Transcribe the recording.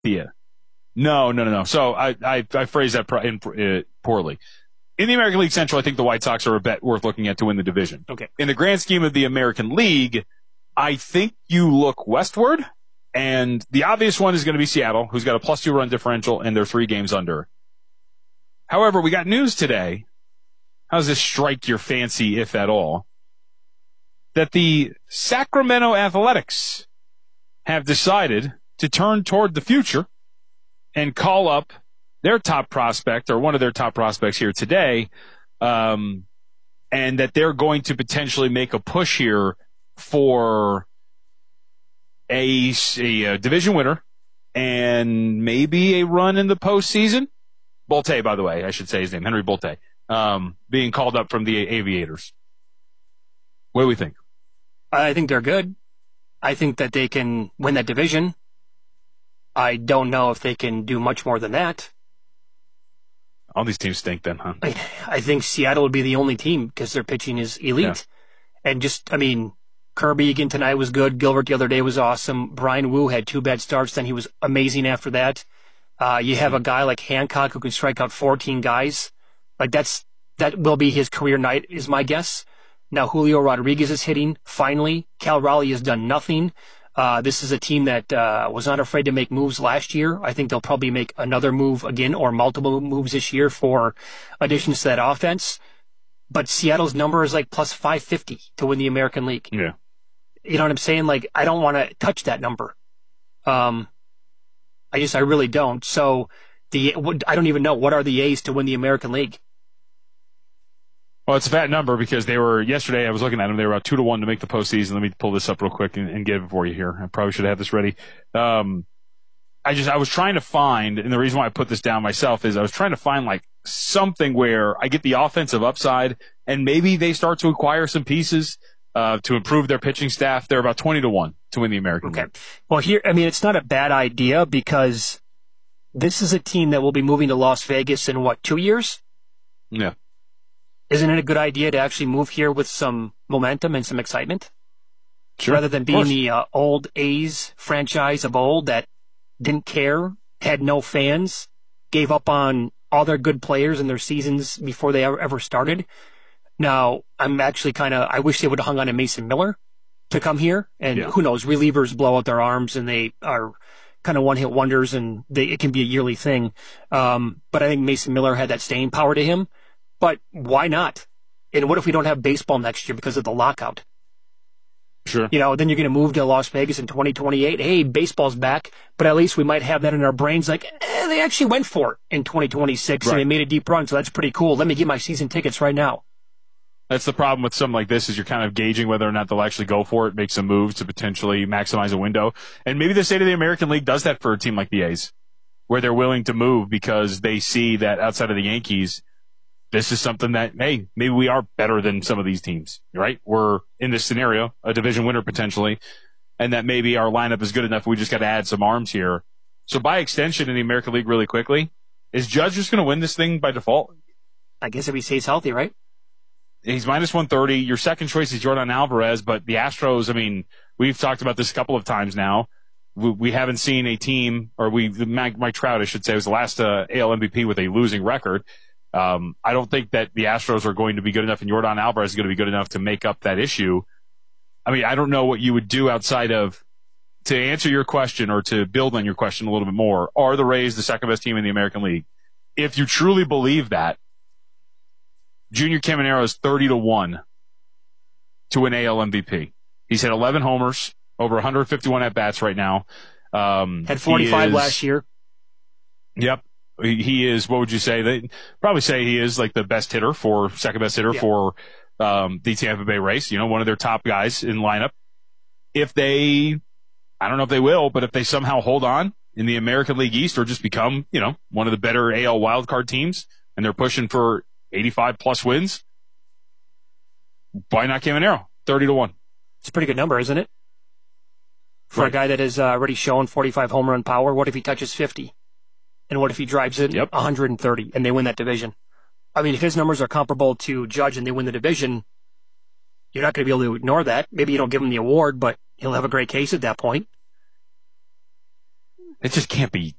Yeah. No. So I phrased that poorly. In the American League Central, I think the White Sox are a bet worth looking at to win the division. Okay. In the grand scheme of the American League, I think you look westward, and the obvious one is going to be Seattle, who's got a +2 run differential, and they're 3 games under. However, we got news today. How does this strike your fancy, if at all? That the Sacramento Athletics have decided to turn toward the future and call up their top prospect, or one of their top prospects here today, and that they're going to potentially make a push here for a division winner and maybe a run in the postseason. Bolte, by the way, I should say his name, Henry Bolte, being called up from the Aviators. What do we think? I think they're good. I think that they can win that division. I don't know if they can do much more than that. All these teams stink then, huh? I think Seattle would be the only team because their pitching is elite. Yeah. And Kirby again tonight was good. Gilbert the other day was awesome. Brian Wu had 2 bad starts, then he was amazing after that. You have a guy like Hancock who can strike out 14 guys. Like that will be his career night, is my guess. Now Julio Rodriguez is hitting, finally. Cal Raleigh has done nothing. This is a team that was not afraid to make moves last year. I think they'll probably make another move again or multiple moves this year for additions to that offense. But Seattle's number is like +550 to win the American League. Yeah. You know what I'm saying? Like, I don't want to touch that number. I really don't. So I don't even know what are the A's to win the American League. Well, it's a fat number because they were, yesterday I was looking at them, they were about 2-1 to make the postseason. Let me pull this up real quick and get it for you here. I probably should have this ready. I was trying to find, and the reason why I put this down myself is I was trying to find like something where I get the offensive upside and maybe they start to acquire some pieces to improve their pitching staff. They're about 20-1 to win the American League. Well, it's not a bad idea because this is a team that will be moving to Las Vegas in 2 years? Yeah. Isn't it a good idea to actually move here with some momentum and some excitement? Sure. Rather than being the old A's franchise of old that didn't care, had no fans, gave up on all their good players in their seasons before they ever started. Now, I'm actually I wish they would have hung on to Mason Miller to come here. And who knows, relievers blow out their arms and they are kind of one-hit wonders and it can be a yearly thing. But I think Mason Miller had that staying power to him. But why not? And what if we don't have baseball next year because of the lockout? Sure. Then you're going to move to Las Vegas in 2028. Hey, baseball's back, but at least we might have that in our brains. Like, they actually went for it in 2026 and they made a deep run, so that's pretty cool. Let me get my season tickets right now. That's the problem with something like this is you're kind of gauging whether or not they'll actually go for it, make some moves to potentially maximize a window. And maybe the state of the American League does that for a team like the A's, where they're willing to move because they see that outside of the Yankees, this is something that, hey, maybe we are better than some of these teams, right? We're, in this scenario, a division winner potentially, and that maybe our lineup is good enough. We just got to add some arms here. So by extension in the American League really quickly, is Judge just going to win this thing by default? I guess if he stays healthy, right? He's -130. Your second choice is Jordan Alvarez, but the Astros, we've talked about this a couple of times now. We haven't seen a team, or Mike Trout, I should say, was the last AL MVP with a losing record. I don't think that the Astros are going to be good enough and Jordan Alvarez is going to be good enough to make up that issue. I don't know what you would do outside of, to answer your question or to build on your question a little bit more, are the Rays the second best team in the American League? If you truly believe that, Junior Caminero is 30-1 to win AL MVP. He's hit 11 homers, over 151 at-bats right now. Had 45 last year. Yep. He is, what would you say? They probably say he is like the best hitter second best hitter for the Tampa Bay Rays, one of their top guys in lineup. If they, I don't know if they will, but if they somehow hold on in the American League East or just become, one of the better AL wildcard teams and they're pushing for 85 plus wins, why not Caminero? 30-1. It's a pretty good number, isn't it? For a guy that has already shown 45 home run power, what if he touches 50? And what if he drives it 130 and they win that division? If his numbers are comparable to Judge and they win the division, you're not going to be able to ignore that. Maybe you don't give him the award, but he'll have a great case at that point. It just can't be